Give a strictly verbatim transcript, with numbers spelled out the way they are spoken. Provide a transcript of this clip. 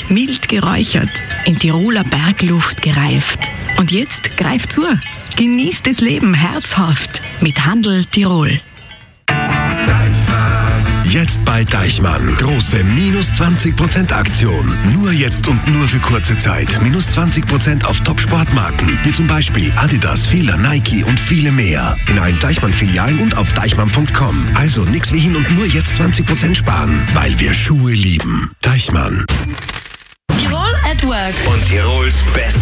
mild geräuchert, in Tiroler Bergluft gereift. Und jetzt greift zu. Genießt das Leben herzhaft mit Handel Tirol. Jetzt bei Deichmann. Große minus zwanzig Prozent Aktion. Nur jetzt und nur für kurze Zeit. Minus zwanzig Prozent auf Top-Sportmarken. Wie zum Beispiel Adidas, Fila, Nike und viele mehr. In allen Deichmann-Filialen und auf deichmann punkt com. Also nix wie hin und nur jetzt zwanzig Prozent sparen. Weil wir Schuhe lieben. Deichmann. Tirol at Work. Und Tirols Best